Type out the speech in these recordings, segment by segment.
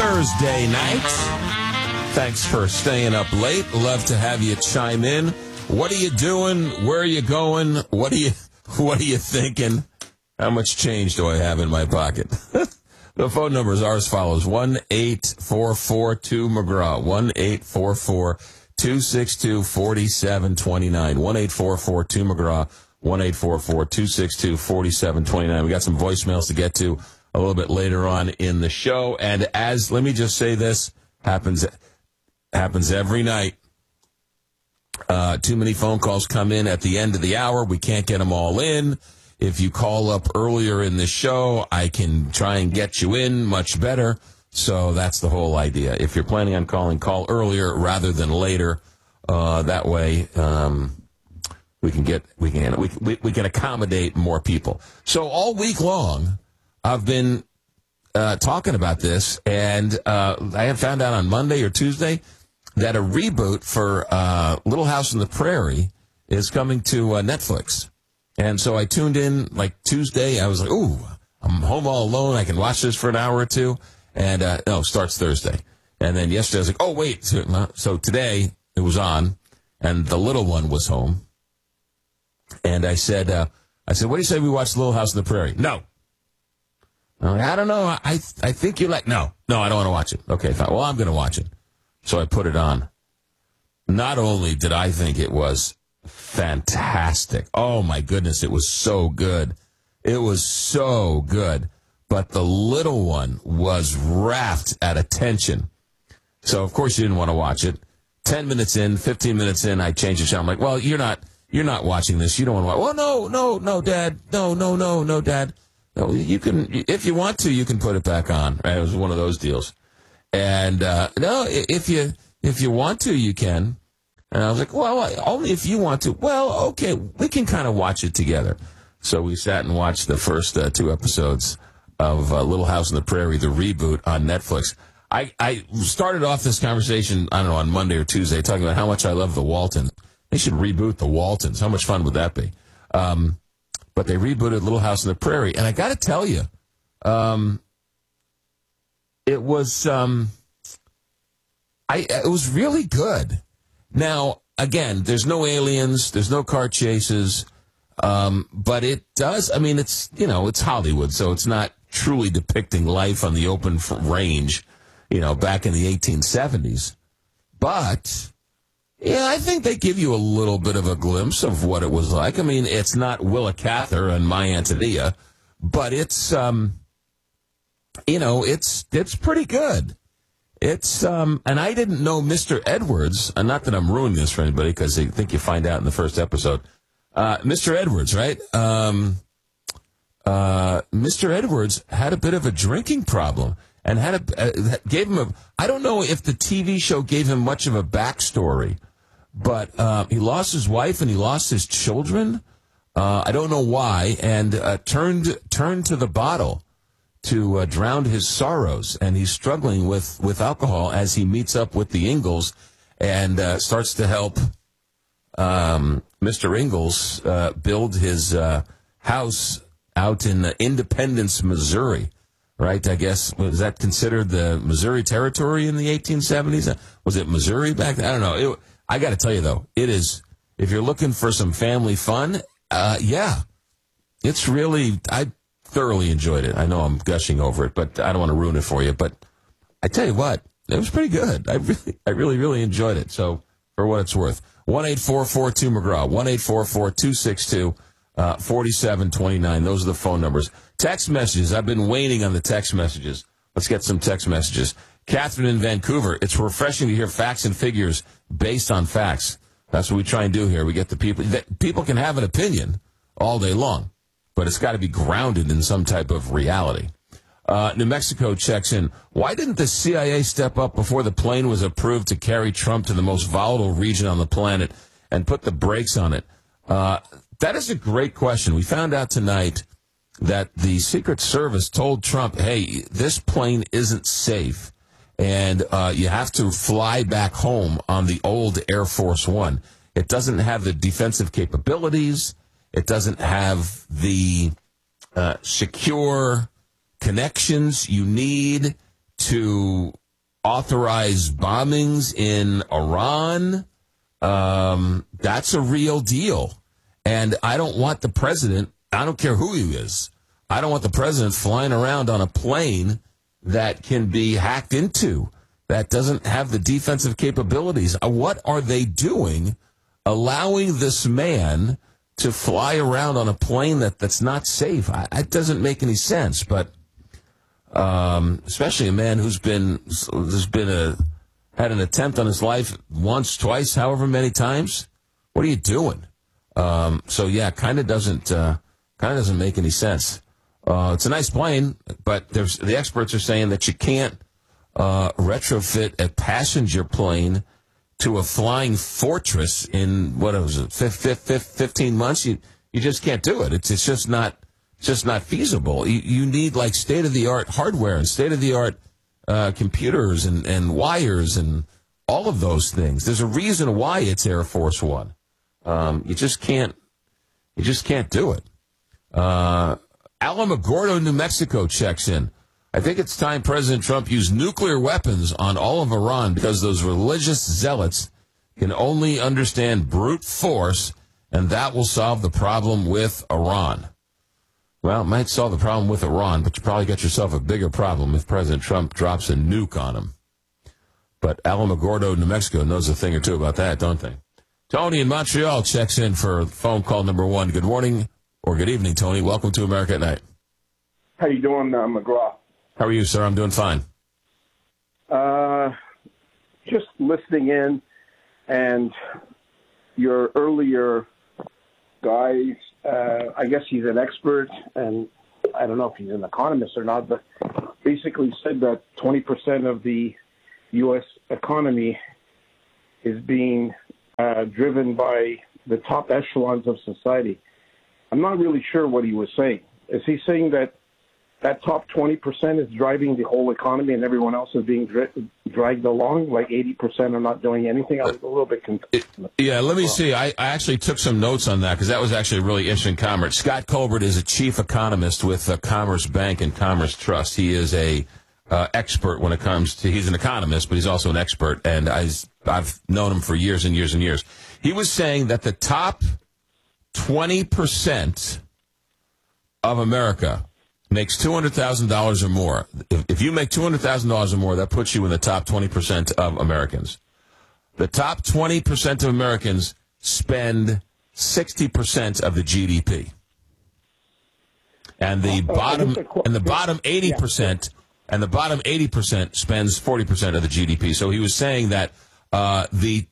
Thursday night. Thanks for staying up late. Love to have you chime in. What are you doing? Where are you going? What are you thinking? How much change do I have in my pocket? The phone numbers are as follows: 1-844-2-McGraw, 1-844-262-4729, 1-844-2-McGraw, 1-844-262-4729. We got some voicemails to get to a little bit later on in the show. And let me just say this, happens every night. Too many phone calls come in at the end of the hour. We can't get them all in. If you call up earlier in the show, I can try and get you in much better. So that's the whole idea. If you're planning on calling, call earlier rather than later. That way, we can accommodate more people. So all week long, I've been talking about this, and I have found out on Monday or Tuesday that a reboot for Little House on the Prairie is coming to Netflix. And so I tuned in like Tuesday. I was like, ooh, I'm home all alone. I can watch this for an hour or two. And no, starts Thursday. And then yesterday I was like, oh, wait. So today it was on, and the little one was home. And I said, what do you say we watch Little House on the Prairie? No. I'm like, I don't know. I think you like, no, I don't want to watch it. Okay, fine. Well, I'm going to watch it. So I put it on. Not only did I think it was fantastic. Oh, my goodness. It was so good. It was so good. But the little one was rapt at attention. So, of course, you didn't want to watch it. 10 minutes in, 15 minutes in, I changed the channel. I'm like, well, you're not watching this. You don't want to watch. Well, no, Dad. No, Dad. No, you can, if you want to, you can put it back on. Right? It was one of those deals. And, no, if you want to, you can. And I was like, well, only if you want to. Well, okay, we can kind of watch it together. So we sat and watched the first 2 episodes of Little House on the Prairie, the reboot on Netflix. I started off this conversation, I don't know, on Monday or Tuesday, talking about how much I love the Waltons. They should reboot the Waltons. How much fun would that be? But they rebooted Little House on the Prairie. And I got to tell you, it was really good. Now, again, there's no aliens, there's no car chases, but it does, I mean, it's Hollywood, so it's not truly depicting life on the open range, back in the 1870s. But, yeah, I think they give you a little bit of a glimpse of what it was like. I mean, it's not Willa Cather and My Antonia, but it's, it's pretty good. It's, and I didn't know Mr. Edwards, and not that I'm ruining this for anybody, because I think you find out in the first episode. Mr. Edwards, right? Mr. Edwards had a bit of a drinking problem, and gave him I don't know if the TV show gave him much of a backstory, but he lost his wife and he lost his children. I don't know why, and turned to the bottle to drown his sorrows, and he's struggling with alcohol as he meets up with the Ingalls and starts to help Mr. Ingalls build his house out in Independence, Missouri, right? I guess, was that considered the Missouri Territory in the 1870s? Was it Missouri back then? I don't know. I got to tell you, though, it is, if you're looking for some family fun, yeah, it's really, I thoroughly enjoyed it. I know I'm gushing over it, but I don't want to ruin it for you. But I tell you what, it was pretty good. I really enjoyed it. So for what it's worth, 1-844-2-McGraw, 1-844-262-4729. Those are the phone numbers. Text messages. I've been waiting on the text messages. Let's get some text messages. Catherine in Vancouver. It's refreshing to hear facts and figures based on facts. That's what we try and do here. We get the people. People can have an opinion all day long, but it's got to be grounded in some type of reality. New Mexico checks in. Why didn't the CIA step up before the plane was approved to carry Trump to the most volatile region on the planet and put the brakes on it? That is a great question. We found out tonight that the Secret Service told Trump, hey, this plane isn't safe, and you have to fly back home on the old Air Force One. It doesn't have the defensive capabilities. It doesn't have the secure connections you need to authorize bombings in Iran. That's a real deal. And I don't want the president, I don't care who he is, I don't want the president flying around on a plane that can be hacked into, that doesn't have the defensive capabilities. What are they doing allowing this man to fly around on a plane that's not safe? It doesn't make any sense. But especially a man who's had an attempt on his life once, twice, however many times. What are you doing? So yeah, kind of doesn't make any sense. It's a nice plane, but the experts are saying that you can't retrofit a passenger plane to a flying fortress in 15 months. You just can't do it. It's just not feasible. You need like state of the art hardware and state of the art computers and wires and all of those things. There's a reason why it's Air Force One. You just can't do it. Alamogordo, New Mexico checks in. I think it's time President Trump used nuclear weapons on all of Iran because those religious zealots can only understand brute force, and that will solve the problem with Iran. Well, it might solve the problem with Iran, but you probably got yourself a bigger problem if President Trump drops a nuke on him. But Alamogordo, New Mexico knows a thing or two about that, don't they? Tony in Montreal checks in for phone call number 1. Good morning or good evening, Tony. Welcome to America at Night. How you doing, McGraw? How are you, sir? I'm doing fine. Just listening in, and your earlier guy, I guess he's an expert, and I don't know if he's an economist or not, but basically said that 20% of the U.S. economy is being driven by the top echelons of society. I'm not really sure what he was saying. Is he saying that top 20% is driving the whole economy and everyone else is being dragged along, like 80% are not doing anything? I was a little bit confused. Yeah, let me see. I actually took some notes on that because that was actually a really interesting comment. Scott Colbert is a chief economist with Commerce Bank and Commerce Trust. He is a expert when it comes to, he's an economist, but he's also an expert, and I've known him for years and years and years. He was saying that the top 20% of America makes $200,000 or more. If you make $200,000 or more, that puts you in the top 20% of Americans. The top 20% of Americans spend 60% of the GDP. And the bottom 80% and the bottom 80% spends 40% of the GDP. So he was saying that the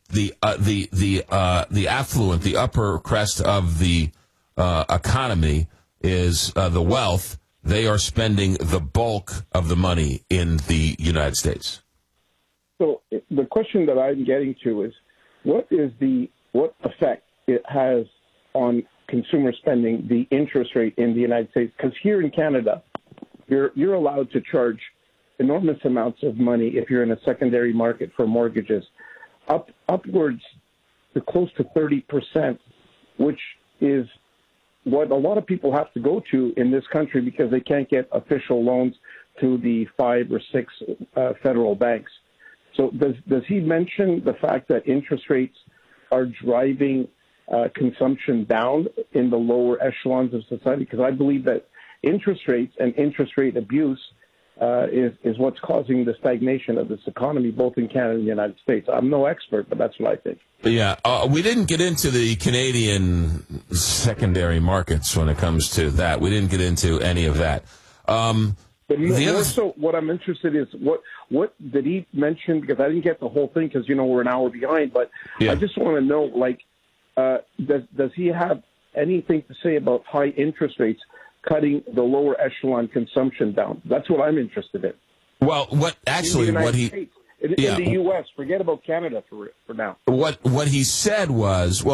affluent, the upper crest of the economy is the wealth. They are spending the bulk of the money in the United States. So the question that I'm getting to is, what effect it has on consumer spending, the interest rate in the United States? Because here in Canada, you're allowed to charge enormous amounts of money if you're in a secondary market for mortgages, upwards to close to 30%, which is what a lot of people have to go to in this country because they can't get official loans to the 5 or 6 federal banks. So does he mention the fact that interest rates are driving consumption down in the lower echelons of society? Because I believe that interest rates and interest rate abuse is what's causing the stagnation of this economy, both in Canada and the United States. I'm no expert, but that's what I think. Yeah, we didn't get into the Canadian secondary markets when it comes to that. We didn't get into any of that. But so what I'm interested is what did he mention? Because I didn't get the whole thing because, we're an hour behind. But yeah. I just want to know, does he have anything to say about high interest rates cutting the lower echelon consumption down? That's what I'm interested in. Well, in the U.S., forget about Canada for now. What he said was,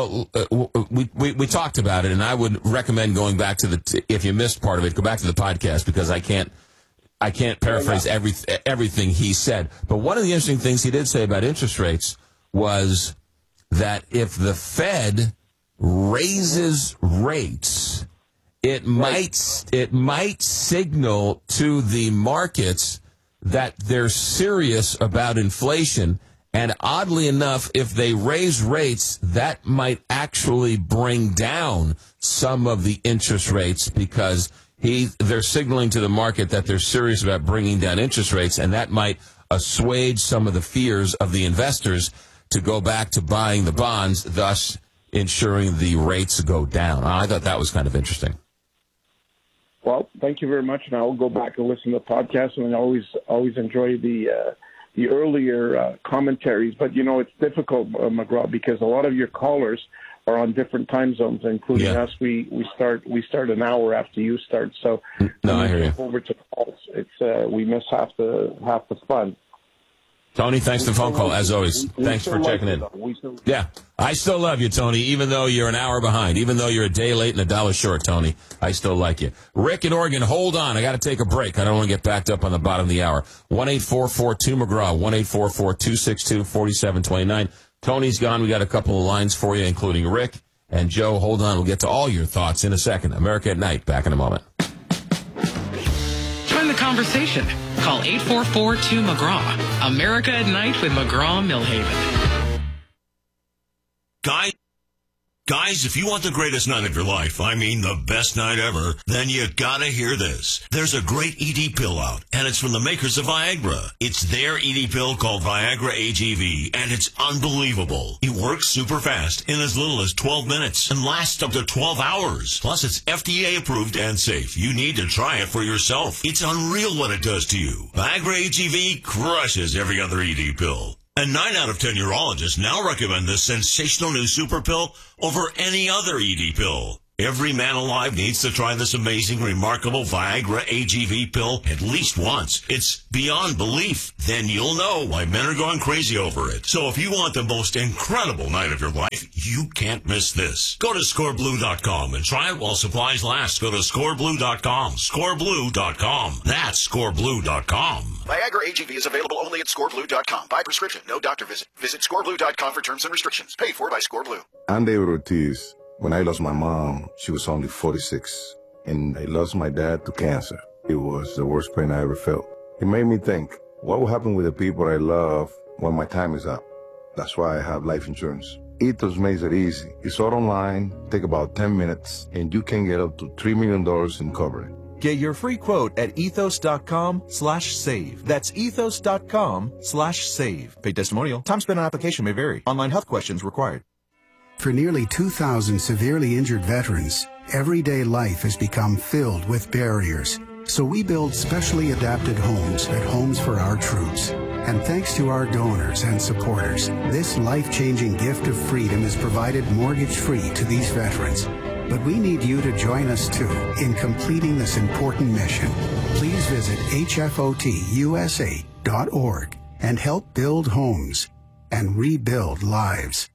we talked about it, and I would recommend going back to if you missed part of it, go back to the podcast because I can't paraphrase everything he said. But one of the interesting things he did say about interest rates was that if the Fed raises rates, it might signal to the markets that they're serious about inflation. And oddly enough, if they raise rates, that might actually bring down some of the interest rates because they're signaling to the market that they're serious about bringing down interest rates, and that might assuage some of the fears of the investors to go back to buying the bonds, thus ensuring the rates go down. I thought that was kind of interesting. Well, thank you very much, and I will go back and listen to the podcast, and I always enjoy the earlier commentaries. But, it's difficult, McGraw, because a lot of your callers are on different time zones, including us. We start an hour after you start. So I hear you. Over to calls. It's we miss half the fun. Tony, thanks for the phone call, as always. Thanks for checking in. Yeah, I still love you, Tony, even though you're an hour behind. Even though you're a day late and $1 short, Tony, I still like you. Rick in Oregon, hold on. I got to take a break. I don't want to get backed up on the bottom of the hour. 1-844-2-McGraw, 1-844-262-4729. Tony's gone. We got a couple of lines for you, including Rick. And Joe, hold on. We'll get to all your thoughts in a second. America at Night, back in a moment. Join the conversation. Call 844-2-McGraw. America at Night with McGraw Millhaven. Guys, if you want the greatest night of your life, I mean the best night ever, then you gotta hear this. There's a great ED pill out, and it's from the makers of Viagra. It's their ED pill called Viagra AGV, and it's unbelievable. It works super fast in as little as 12 minutes and lasts up to 12 hours. Plus, it's FDA approved and safe. You need to try it for yourself. It's unreal what it does to you. Viagra AGV crushes every other ED pill. And 9 out of 10 urologists now recommend this sensational new super pill over any other ED pill. Every man alive needs to try this amazing, remarkable Viagra AGV pill at least once. It's beyond belief. Then you'll know why men are going crazy over it. So if you want the most incredible night of your life, you can't miss this. Go to scoreblue.com and try it while supplies last. Go to scoreblue.com. Scoreblue.com. That's scoreblue.com. Viagra AGV is available only at scoreblue.com. By prescription, no doctor visit. Visit scoreblue.com for terms and restrictions. Paid for by Scoreblue. I'm David Ortiz. When I lost my mom, she was only 46, and I lost my dad to cancer. It was the worst pain I ever felt. It made me think, what will happen with the people I love when my time is up? That's why I have life insurance. Ethos makes it easy. It's all online, take about 10 minutes, and you can get up to $3 million in coverage. Get your free quote at ethos.com/save. That's ethos.com/save. Paid testimonial. Time spent on application may vary. Online health questions required. For nearly 2,000 severely injured veterans, everyday life has become filled with barriers. So we build specially adapted homes at Homes for Our Troops. And thanks to our donors and supporters, this life-changing gift of freedom is provided mortgage-free to these veterans. But we need you to join us, too, in completing this important mission. Please visit hfotusa.org and help build homes and rebuild lives.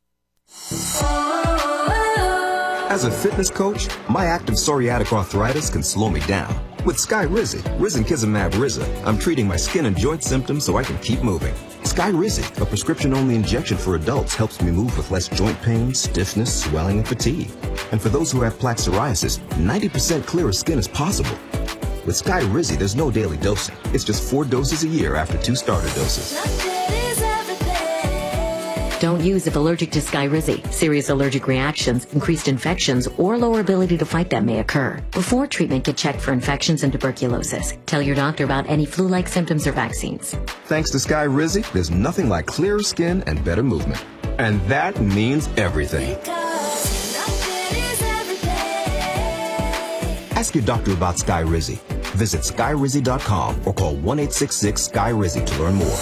As a fitness coach, my active psoriatic arthritis can slow me down. With Skyrizi, Risankizumab Riza, I'm treating my skin and joint symptoms so I can keep moving. Skyrizi, a prescription-only injection for adults, helps me move with less joint pain, stiffness, swelling, and fatigue. And for those who have plaque psoriasis, 90% clearer skin is possible. With Skyrizi, there's no daily dosing. It's just 4 doses a year after 2 starter doses. Don't use if allergic to Skyrizi. Serious allergic reactions, increased infections, or lower ability to fight them may occur. Before treatment, get checked for infections and tuberculosis. Tell your doctor about any flu-like symptoms or vaccines. Thanks to Skyrizi, there's nothing like clearer skin and better movement. And that means everything. Ask your doctor about Skyrizi. Visit Skyrizi.com or call 1-866-SKY-RIZI to learn more.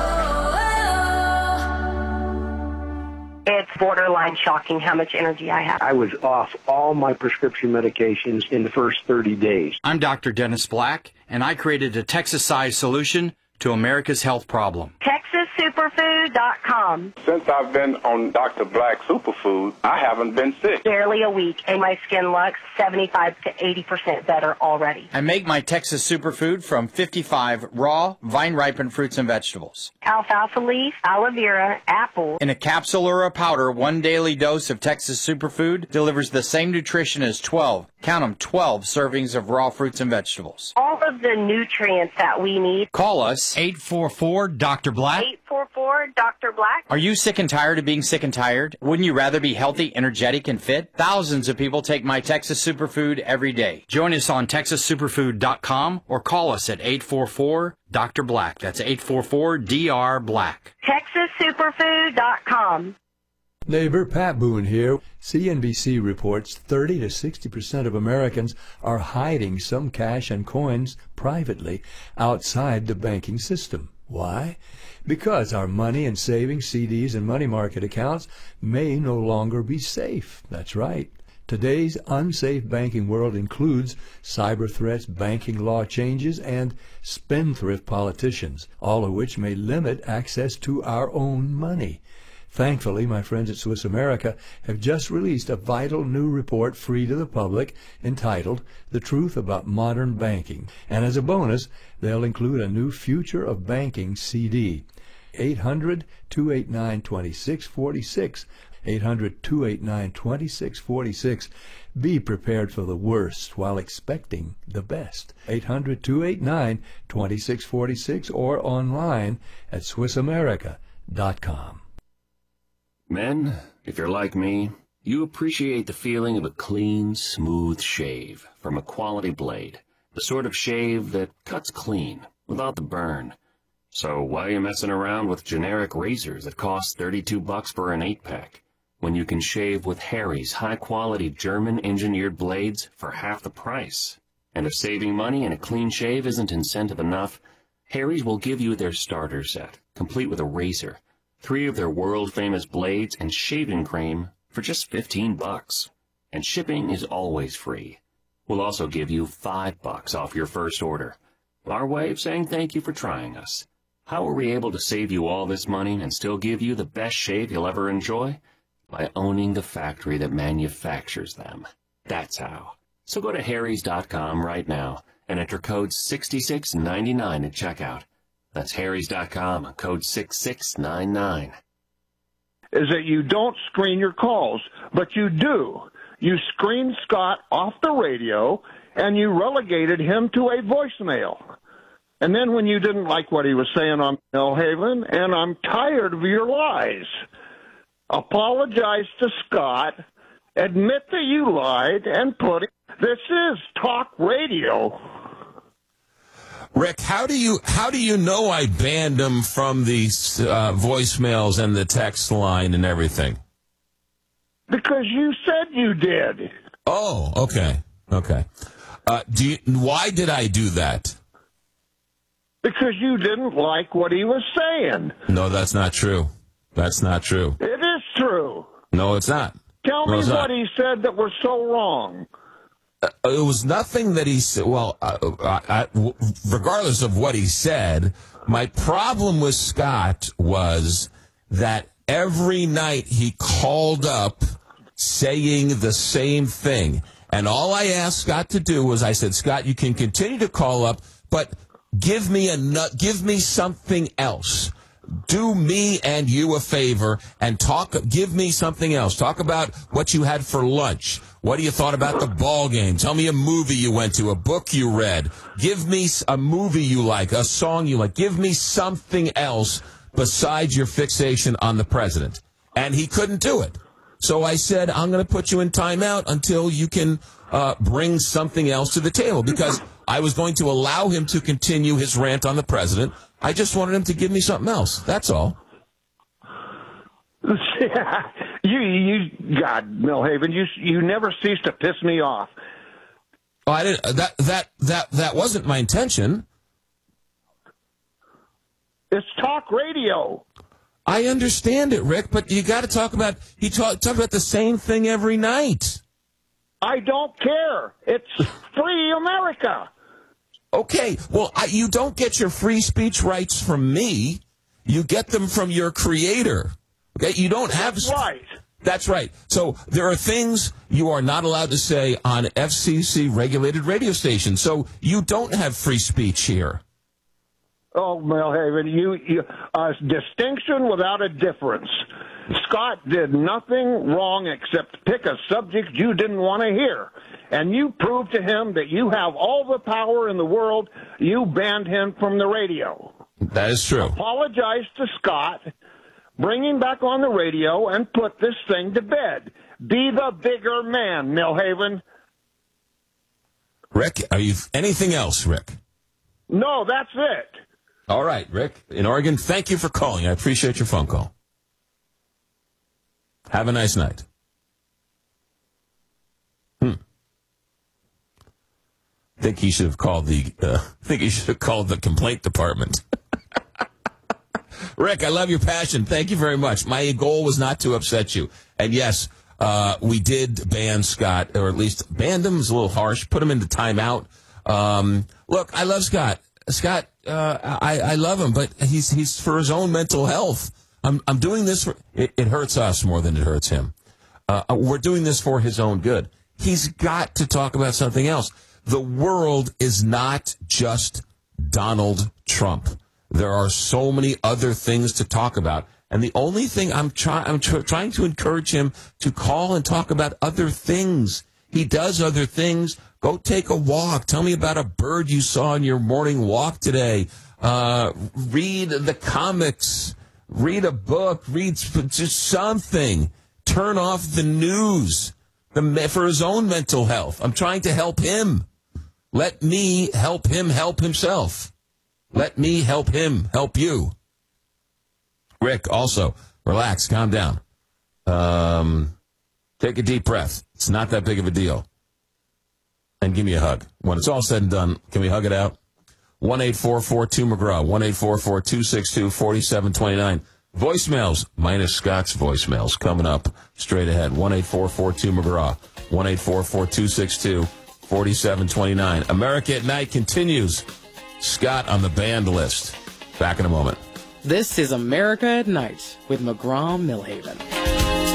It's borderline shocking how much energy I have. I was off all my prescription medications in the first 30 days. I'm Dr. Dennis Black, and I created a Texas-sized solution to America's health problem. Texas Super TexasSuperfood.com. Since I've been on Dr. Black Superfood, I haven't been sick. Barely a week, and my skin looks 75 to 80% better already. I make my Texas Superfood from 55 raw, vine-ripened fruits and vegetables. Alfalfa leaf, aloe vera, apple. In a capsule or a powder, 1 daily dose of Texas Superfood delivers the same nutrition as 12, count them, 12 servings of raw fruits and vegetables. All of the nutrients that we need. Call us 844-DR-BLACK. 844-DR-Black. Are you sick and tired of being sick and tired? Wouldn't you rather be healthy, energetic, and fit? Thousands of people take my Texas Superfood every day. Join us on TexasSuperfood.com or call us at 844-DR-BLACK. That's 844-DR-BLACK. TexasSuperfood.com. Neighbor Pat Boone here. CNBC reports 30 to 60% of Americans are hiding some cash and coins privately outside the banking system. Why? Because our money and savings, CDs, and money market accounts may no longer be safe. That's right. Today's unsafe banking world includes cyber threats, banking law changes, and spendthrift politicians, all of which may limit access to our own money. Thankfully, my friends at Swiss America have just released a vital new report free to the public entitled The Truth About Modern Banking. And as a bonus, they'll include a new Future of Banking CD. 800-289-2646. 800-289-2646. Be prepared for the worst while expecting the best. 800-289-2646 or online at SwissAmerica.com. Men, if you're like me, you appreciate the feeling of a clean, smooth shave from a quality blade. The sort of shave that cuts clean, without the burn. So why are you messing around with generic razors that cost $32 for an 8-pack, when you can shave with Harry's high-quality German-engineered blades for half the price? And if saving money and a clean shave isn't incentive enough, Harry's will give you their starter set, complete with a razor, 3 of their world-famous blades, and shaving cream for just $15. And shipping is always free. We'll also give you $5 off your first order. Our way of saying thank you for trying us. How are we able to save you all this money and still give you the best shave you'll ever enjoy? By owning the factory that manufactures them. That's how. So go to harrys.com right now and enter code 6699 at checkout. That's harrys.com, code 6699. Is that you don't screen your calls, but you do. You screened Scott off the radio, and you relegated him to a voicemail. And then when you didn't like what he was saying on Millhaven, and I'm tired of your lies, apologize to Scott, admit that you lied, and put it. This is talk radio. Rick, how do you know I banned him from these voicemails and the text line and everything? Because you said you did. Oh, okay. Why did I do that? Because you didn't like what he was saying. No, that's not true. That's not true. It is true. No, it's not. Tell me what he said that was so wrong. It was nothing that he said. Well, regardless of what he said, my problem with Scott was that every night he called up saying the same thing. And all I asked Scott to do was I said, Scott, you can continue to call up, but give me something else. Do me and you a favor and give me something else. Talk about what you had for lunch. What you thought about the ball game? Tell me a movie you went to, a book you read. Give me a movie you like, a song you like. Give me something else besides your fixation on the president. And he couldn't do it. So I said, I'm going to put you in timeout until you can bring something else to the table, because I was going to allow him to continue his rant on the president. I just wanted him to give me something else. That's all. God, Millhaven, you never cease to piss me off. Oh, I didn't. That wasn't my intention. It's talk radio. I understand it, Rick, but you got to talk about. He talked about the same thing every night. I don't care. It's free America. Okay, well, you don't get your free speech rights from me. You get them from your creator. Okay, you don't have. That's right. That's right. So there are things you are not allowed to say on FCC-regulated radio stations. So you don't have free speech here. Oh, Milhaven, you a distinction without a difference. Scott did nothing wrong except pick a subject you didn't want to hear. And you proved to him that you have all the power in the world. You banned him from the radio. That is true. Apologize to Scott. Bring him back on the radio and put this thing to bed. Be the bigger man, Milhaven. Rick, are you anything else, Rick? No, that's it. All right, Rick, in Oregon, thank you for calling. I appreciate your phone call. Have a nice night. I think he should have called the complaint department. Rick, I love your passion. Thank you very much. My goal was not to upset you. And yes, we did ban Scott, or at least banned him is a little harsh, put him into timeout. Look, I love Scott. Scott, I love him, but he's for his own mental health. I'm doing this for, it hurts us more than it hurts him. We're doing this for his own good. He's got to talk about something else. The world is not just Donald Trump. There are so many other things to talk about. And the only thing I'm trying to encourage him to call and talk about other things. He does other things. Go take a walk. Tell me about a bird you saw in your morning walk today. Read the comics. Read a book. Read just something. Turn off the news for his own mental health. I'm trying to help him. Let me help him help himself. Let me help him help you. Rick, also, relax, calm down. Take a deep breath. It's not that big of a deal. And give me a hug. When it's all said and done, can we hug it out? 1-844-2-McGraw, 1-844-262-4729. Voicemails, minus Scott's voicemails, coming up straight ahead. 1-844-2-McGraw, 1-844-262-4729. America at Night continues. Scott on the banned list. Back in a moment. This is America at Night with McGraw Milhaven.